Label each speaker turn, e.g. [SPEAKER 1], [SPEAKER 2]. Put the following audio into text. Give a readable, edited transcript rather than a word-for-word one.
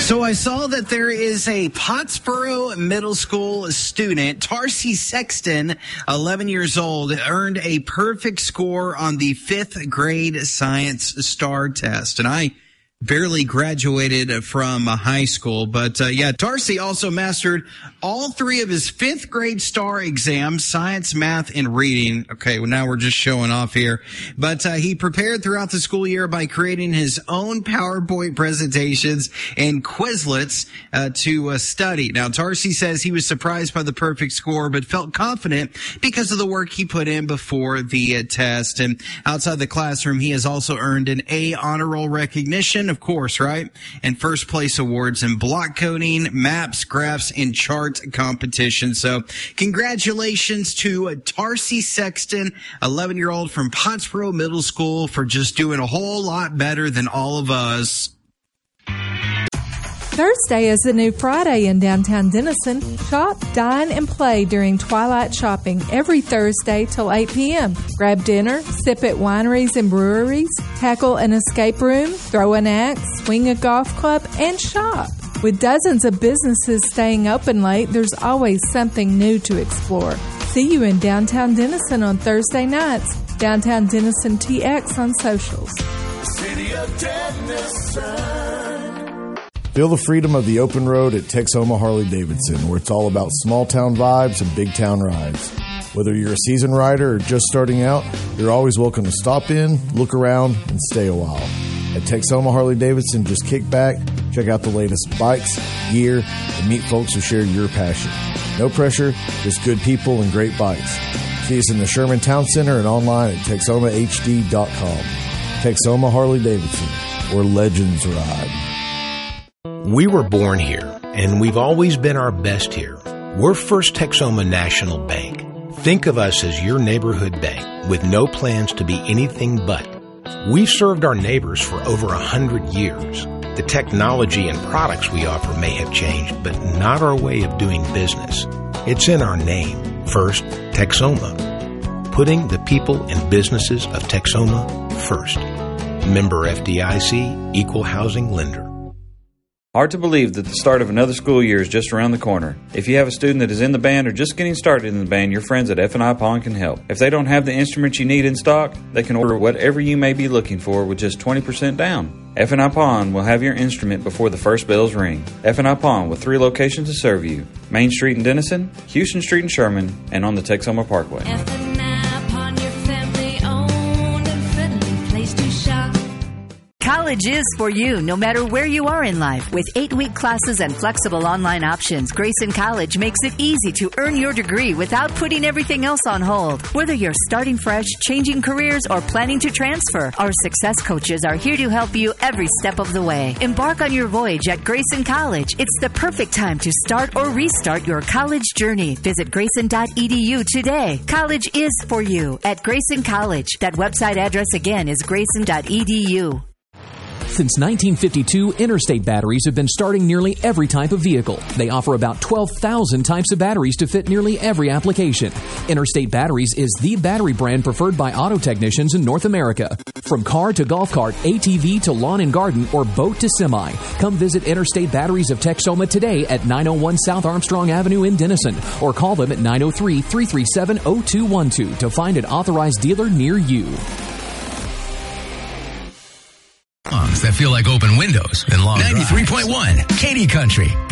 [SPEAKER 1] So I saw that there is a Pottsboro Middle School student, Tarcy Sexton, 11 years old, earned a perfect score on the 5th grade science STAR test. And I barely graduated from high school, but Tarcy also mastered all 3 of his 5th grade STAR exams, science, math, and reading. Okay, well, now we're just showing off here. But he prepared throughout the school year by creating his own PowerPoint presentations and Quizlets to study. Now, Tarcy says he was surprised by the perfect score, but felt confident because of the work he put in before the test. And outside the classroom, he has also earned an A honor roll recognition, of course, right? And first place awards in block coding, maps, graphs, and chart competition. So congratulations to Tarcy Sexton, 11-year-old from Pottsboro Middle School, for just doing a whole lot better than all of us.
[SPEAKER 2] Thursday is the new Friday in downtown Denison. Shop, dine, and play during Twilight Shopping every Thursday till 8 p.m. Grab dinner, sip at wineries and breweries, tackle an escape room, throw an axe, swing a golf club, and shop. With dozens of businesses staying open late, there's always something new to explore. See you in downtown Denison on Thursday nights. Downtown Denison TX on socials.
[SPEAKER 3] City of Denison.
[SPEAKER 4] Feel the freedom of the open road at Texoma Harley-Davidson, where it's all about small-town vibes and big-town rides. Whether you're a seasoned rider or just starting out, you're always welcome to stop in, look around, and stay a while. At Texoma Harley-Davidson, just kick back, check out the latest bikes, gear, and meet folks who share your passion. No pressure, just good people and great bikes. See us in the Sherman Town Center and online at TexomaHD.com. Texoma Harley-Davidson, where legends ride.
[SPEAKER 5] We were born here, and we've always been our best here. We're First Texoma National Bank. Think of us as your neighborhood bank with no plans to be anything but. We've served our neighbors for over 100 years. The technology and products we offer may have changed, but not our way of doing business. It's in our name, First Texoma. Putting the people and businesses of Texoma first. Member FDIC, Equal Housing Lender.
[SPEAKER 6] Hard to believe that the start of another school year is just around the corner. If you have a student that is in the band or just getting started in the band, your friends at F&I Pawn can help. If they don't have the instruments you need in stock, they can order whatever you may be looking for with just 20% down. F&I Pawn will have your instrument before the first bells ring. F&I Pawn with 3 locations to serve you: Main Street in Denison, Houston Street in Sherman, and on the Texoma Parkway.
[SPEAKER 7] College is for you, no matter where you are in life. With 8-week classes and flexible online options, Grayson College makes it easy to earn your degree without putting everything else on hold. Whether you're starting fresh, changing careers, or planning to transfer, our success coaches are here to help you every step of the way. Embark on your voyage at Grayson College. It's the perfect time to start or restart your college journey. Visit grayson.edu today. College is for you at Grayson College. That website address again is grayson.edu.
[SPEAKER 8] Since 1952, Interstate Batteries have been starting nearly every type of vehicle. They offer about 12,000 types of batteries to fit nearly every application. Interstate Batteries is the battery brand preferred by auto technicians in North America. From car to golf cart, ATV to lawn and garden, or boat to semi, come visit Interstate Batteries of Texoma today at 901 South Armstrong Avenue in Denison, or call them at 903-337-0212 to find an authorized dealer near you.
[SPEAKER 9] Songs that feel like open windows and long 93.1 Katy Country.